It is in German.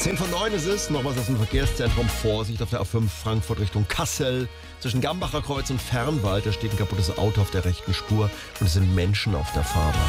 10:09 ist es, noch was aus dem Verkehrszentrum. Vorsicht auf der A5 Frankfurt Richtung Kassel. Zwischen Gambacher Kreuz und Fernwald, da steht ein kaputtes Auto auf der rechten Spur und es sind Menschen auf der Fahrbahn.